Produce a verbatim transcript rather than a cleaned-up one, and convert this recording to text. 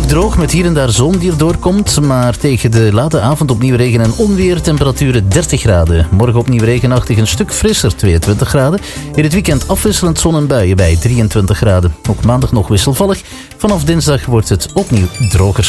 droog met hier en daar zon die er doorkomt. Maar tegen de late avond opnieuw regen en onweer. Temperaturen dertig graden. Morgen opnieuw regenachtig, een stuk frisser, tweeëntwintig graden. In het weekend afwisselend zon en buien bij drieëntwintig graden. Ook maandag nog wisselvallig. Vanaf dinsdag wordt het opnieuw droger.